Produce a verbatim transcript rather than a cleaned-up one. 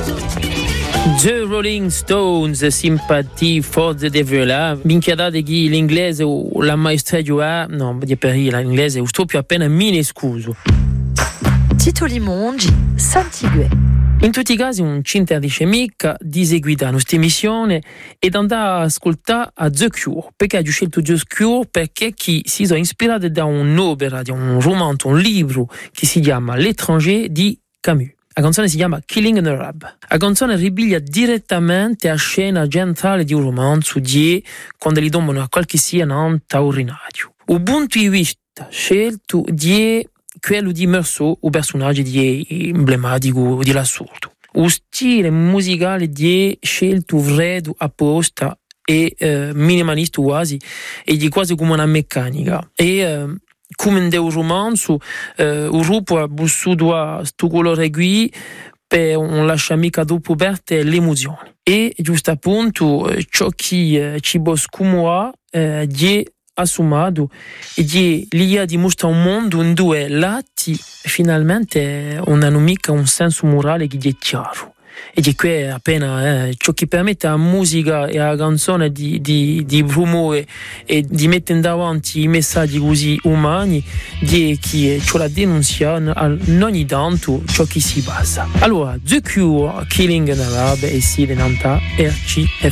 The Rolling Stones, Sympathy for the Devil. Minchiadate chi l'inglese o la maestra è, no, di per l'inglese, o sto più appena mi ne scuso. Tito Limongi, Sant'Igue. In tutti i casi un cinta dice mica di seguire questa emissione ed andare a ascoltare a The Cure. Perché ho scelto The Cure? Perché chi si sono ispirati da un'opera, da un romanzo, un libro che si chiama L'étranger di Camus. La canzone si chiama Killing an Arab. La canzone ribiglia direttamente a scena centrale di un romanzo di quando gli domano a qualche sia un taurinario. Il punto di vista scelto di quello di Meursault, il personaggio di emblematico dell'assurdo. Il stile musicale di scelto freddo apposta e eh, minimalista quasi, e di quasi come una meccanica. E eh, come in un romanzo, eh, il gruppo ha bussato a questo colore qui per non lasciare mica dopo aperte l'emozione. E giusto appunto, ciò che eh, ci può scomodare eh, di assumato e di lì a dimostrare un mondo in due lati finalmente non hanno mica un senso morale che è chiaro. E di qui è appena eh, ciò che permette alla musica e alla canzone di, di, di promuovere e di mettere davanti i messaggi così umani di chi ce la denuncia ogni tanto ciò che si passa. Allora, The Cure, Killing an Arab e si denanta R C F.